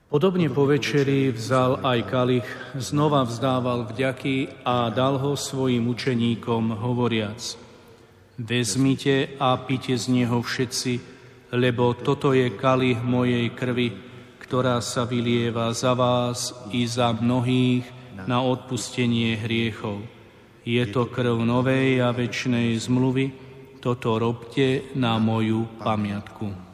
Podobne po večeri vzal aj kalich, znova vzdával vďaky a dal ho svojim učeníkom, hovoriac: Vezmite a pite z neho všetci, lebo toto je kalich mojej krvi, ktorá sa vylieva za vás i za mnohých na odpustenie hriechov. Je to krv novej a večnej zmluvy, toto robte na moju pamiatku.